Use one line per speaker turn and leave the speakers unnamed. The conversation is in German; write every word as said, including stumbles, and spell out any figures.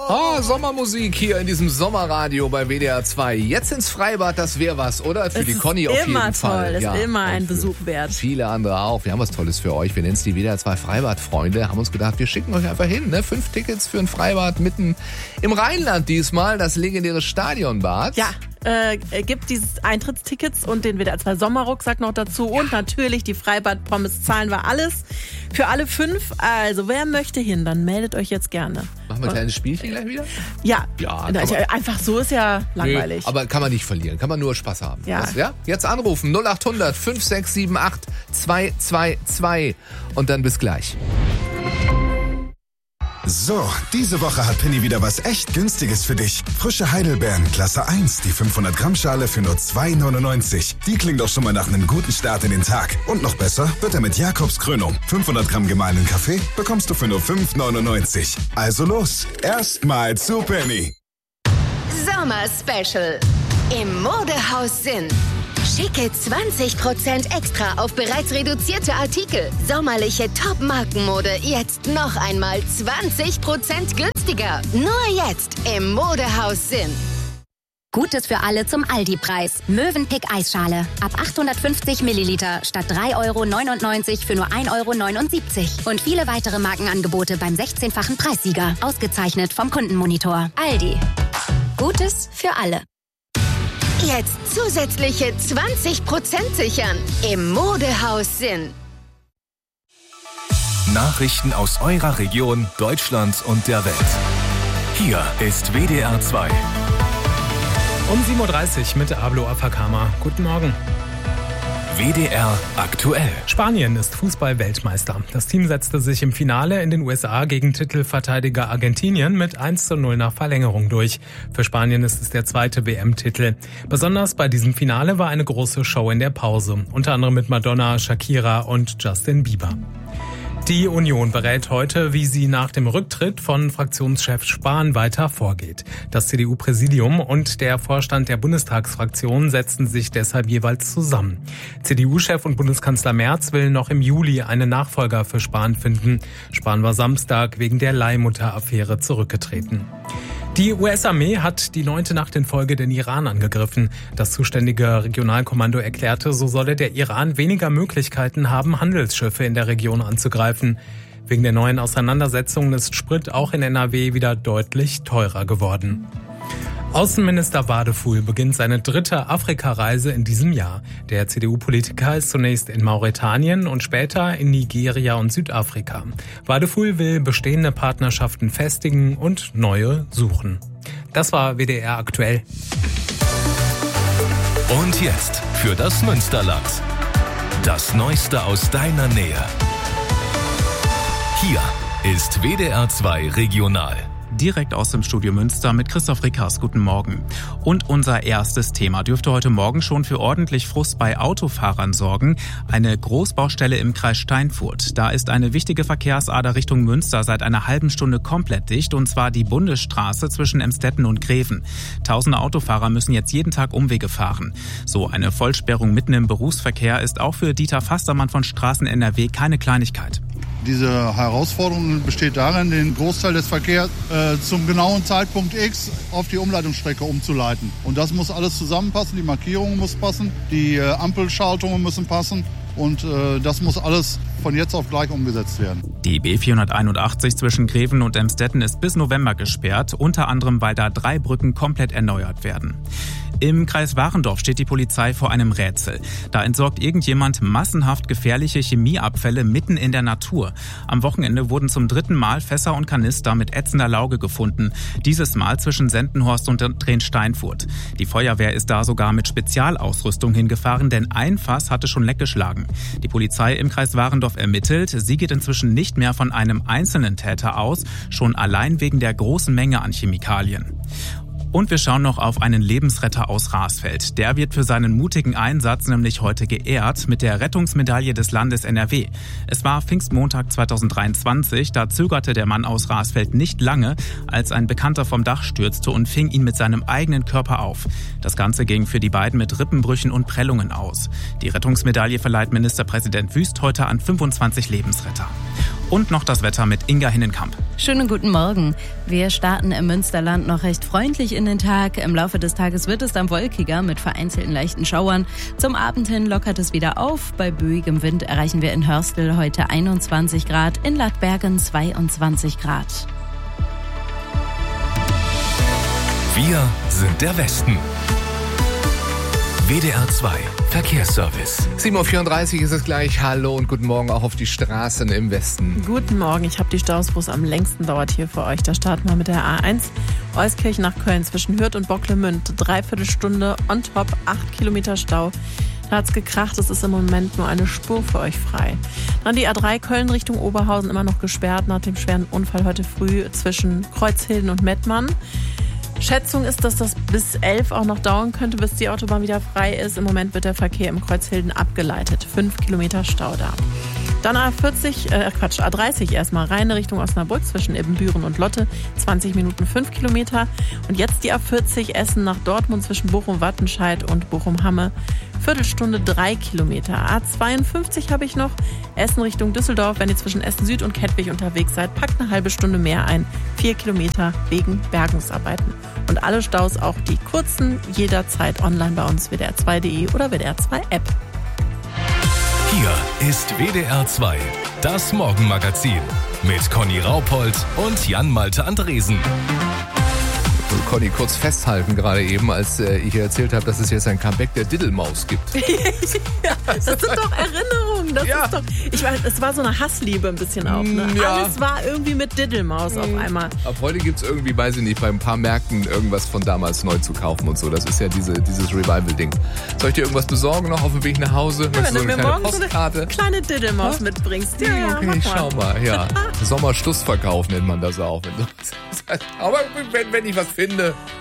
Ah, Sommermusik hier in diesem Sommerradio bei W D R zwei. Jetzt ins Freibad, das wäre was, oder? Für
es
die Conny auf jeden
Fall.
Fall.
Es ist
ja,
immer ein Besuch wert.
Viele andere auch. Wir haben was Tolles für euch. Wir nennen es die W D R zwei Freibad-Freunde. Haben uns gedacht, wir schicken euch einfach hin. Ne? Fünf Tickets für ein Freibad mitten im Rheinland diesmal. Das legendäre Stadionbad.
Ja. Äh, gibt dieses Eintrittstickets und den W D R zwei Sommerrucksack noch dazu und natürlich die Freibad-Pommes zahlen wir alles für alle fünf. Also wer möchte hin, dann meldet euch jetzt gerne.
Machen wir ein kleines Spielchen gleich wieder?
Ja,
ja
Na, ich, einfach so ist ja langweilig.
Nee, aber kann man nicht verlieren, kann man nur Spaß haben.
Ja.
Das, ja? Jetzt anrufen null acht hundert fünf sechs sieben acht zwei zwei zwei und dann bis gleich.
So, diese Woche hat Penny wieder was echt Günstiges für dich. Frische Heidelbeeren, Klasse eins, die fünfhundert Gramm Schale für nur zwei neunundneunzig. Die klingt doch schon mal nach einem guten Start in den Tag. Und noch besser wird er mit Jakobs Krönung. fünfhundert Gramm gemahlenen Kaffee bekommst du für nur fünf neunundneunzig. Also los, erstmal zu Penny.
Sommer Special im Modehaus Sinn. Schicke zwanzig Prozent extra auf bereits reduzierte Artikel. Sommerliche Top-Markenmode jetzt noch einmal zwanzig Prozent günstiger. Nur jetzt im Modehaus Sinn.
Gutes für alle zum Aldi-Preis. Mövenpick Eisschale. Ab achthundertfünfzig Milliliter statt drei Euro neunundneunzig für nur ein Euro neunundsiebzig. Und viele weitere Markenangebote beim sechzehnfachen Preissieger. Ausgezeichnet vom Kundenmonitor. Aldi. Gutes für alle.
Jetzt zusätzliche zwanzig Prozent sichern im Modehaus Sinn.
Nachrichten aus eurer Region, Deutschland und der Welt. Hier ist W D R zwei.
Um sieben Uhr dreißig mit Ablo Afakama. Guten Morgen.
W D R aktuell.
Spanien ist Fußball-Weltmeister. Das Team setzte sich im Finale in den U S A gegen Titelverteidiger Argentinien mit eins zu null nach Verlängerung durch. Für Spanien ist es der zweite W M-Titel. Besonders bei diesem Finale war eine große Show in der Pause. Unter anderem mit Madonna, Shakira und Justin Bieber. Die Union berät heute, wie sie nach dem Rücktritt von Fraktionschef Spahn weiter vorgeht. Das C D U-Präsidium und der Vorstand der Bundestagsfraktion setzten sich deshalb jeweils zusammen. C D U-Chef und Bundeskanzler Merz will noch im Juli einen Nachfolger für Spahn finden. Spahn war Samstag wegen der Leihmutter-Affäre zurückgetreten. Die U S-Armee hat die neunte Nacht in Folge den Iran angegriffen. Das zuständige Regionalkommando erklärte, so solle der Iran weniger Möglichkeiten haben, Handelsschiffe in der Region anzugreifen. Wegen der neuen Auseinandersetzungen ist Sprit auch in N R W wieder deutlich teurer geworden. Außenminister Wadefuhl beginnt seine dritte Afrikareise in diesem Jahr. Der C D U-Politiker ist zunächst in Mauretanien und später in Nigeria und Südafrika. Wadefuhl will bestehende Partnerschaften festigen und neue suchen. Das war W D R aktuell.
Und jetzt für das Münsterland. Das Neueste aus deiner Nähe. Hier ist W D R zwei Regional.
Direkt aus dem Studio Münster mit Christoph Rickers. Guten Morgen. Und unser erstes Thema dürfte heute Morgen schon für ordentlich Frust bei Autofahrern sorgen. Eine Großbaustelle im Kreis Steinfurt. Da ist eine wichtige Verkehrsader Richtung Münster seit einer halben Stunde komplett dicht, und zwar die Bundesstraße zwischen Emstetten und Greven. Tausende Autofahrer müssen jetzt jeden Tag Umwege fahren. So eine Vollsperrung mitten im Berufsverkehr ist auch für Dieter Fastermann von Straßen N R W keine Kleinigkeit.
Diese Herausforderung besteht darin, den Großteil des Verkehrs äh, zum genauen Zeitpunkt X auf die Umleitungsstrecke umzuleiten. Und das muss alles zusammenpassen, die Markierungen müssen passen, die äh, Ampelschaltungen müssen passen und äh, das muss alles von jetzt auf gleich umgesetzt werden.
Die B vierhunderteinundachtzig zwischen Greven und Emstetten ist bis November gesperrt, unter anderem, weil da drei Brücken komplett erneuert werden. Im Kreis Warendorf steht die Polizei vor einem Rätsel. Da entsorgt irgendjemand massenhaft gefährliche Chemieabfälle mitten in der Natur. Am Wochenende wurden zum dritten Mal Fässer und Kanister mit ätzender Lauge gefunden. Dieses Mal zwischen Sendenhorst und Drehn-Steinfurt. Die Feuerwehr ist da sogar mit Spezialausrüstung hingefahren, denn ein Fass hatte schon Leck geschlagen. Die Polizei im Kreis Warendorf ermittelt. Sie geht inzwischen nicht mehr von einem einzelnen Täter aus, schon allein wegen der großen Menge an Chemikalien. Und wir schauen noch auf einen Lebensretter aus Rasfeld. Der wird für seinen mutigen Einsatz nämlich heute geehrt mit der Rettungsmedaille des Landes N R W. Es war Pfingstmontag zweitausenddreiundzwanzig, da zögerte der Mann aus Rasfeld nicht lange, als ein Bekannter vom Dach stürzte und fing ihn mit seinem eigenen Körper auf. Das Ganze ging für die beiden mit Rippenbrüchen und Prellungen aus. Die Rettungsmedaille verleiht Ministerpräsident Wüst heute an fünfundzwanzig Lebensretter. Und noch das Wetter mit Inga Hinnenkamp.
Schönen guten Morgen. Wir starten im Münsterland noch recht freundlich in den Tag. Im Laufe des Tages wird es dann wolkiger mit vereinzelten leichten Schauern. Zum Abend hin lockert es wieder auf. Bei böigem Wind erreichen wir in Hörstel heute einundzwanzig Grad, in Ladbergen zweiundzwanzig Grad.
Wir sind der Westen. W D R zwei Verkehrsservice.
sieben Uhr vierunddreißig ist es gleich. Hallo und guten Morgen auch auf die Straßen im Westen.
Guten Morgen, ich habe die Staus, wo es am längsten dauert hier für euch. Da starten wir mit der A eins. Euskirchen nach Köln zwischen Hürth und Bocklemünd. Dreiviertel Stunde on top, acht Kilometer Stau. Da hat's gekracht, es ist im Moment nur eine Spur für euch frei. Dann die A drei Köln Richtung Oberhausen immer noch gesperrt nach dem schweren Unfall heute früh zwischen Kreuzhilden und Mettmann. Schätzung ist, dass das bis elf auch noch dauern könnte, bis die Autobahn wieder frei ist. Im Moment wird der Verkehr im Kreuzhilden abgeleitet. Fünf Kilometer Stau da. Dann A vierzig, äh Quatsch, A dreißig erstmal rein Richtung Osnabrück zwischen Ibbenbüren und Lotte. zwanzig Minuten, fünf Kilometer. Und jetzt die A vierzig Essen nach Dortmund zwischen Bochum-Wattenscheid und Bochum-Hamme. Viertelstunde, drei Kilometer. A zweiundfünfzig habe ich noch. Essen Richtung Düsseldorf. Wenn ihr zwischen Essen Süd und Kettwig unterwegs seid, packt eine halbe Stunde mehr ein. Vier Kilometer wegen Bergungsarbeiten. Und alle Staus, auch die kurzen, jederzeit online bei uns W D R zwei punkt de oder W D R zwei App.
Hier ist W D R zwei, das Morgenmagazin mit Conny Raupold und Jan-Malte Andresen.
Conny, kurz festhalten gerade eben, als äh, ich erzählt habe, dass es jetzt ein Comeback der Diddlemaus gibt.
Ja, das sind doch Erinnerungen. Das
Ja.
ist doch, ich weiß, es war so eine Hassliebe ein bisschen auch. Ne?
Ja.
Alles war irgendwie mit Diddlemaus auf einmal.
Ab heute gibt es irgendwie, weiß ich nicht, bei ein paar Märkten irgendwas von damals neu zu kaufen und so. Das ist ja diese, dieses Revival-Ding. Soll ich dir irgendwas besorgen noch auf dem Weg nach Hause?
Ja,
Möchtest
wenn
du
du
so
mir
eine kleine
morgen so
Postkarte?
eine kleine Diddlemaus mitbringst. Ja, ja,
Okay,
mach mal.
schau mal, ja. Sommerschlussverkauf nennt man das auch. Wenn du- Aber wenn, wenn ich was finde,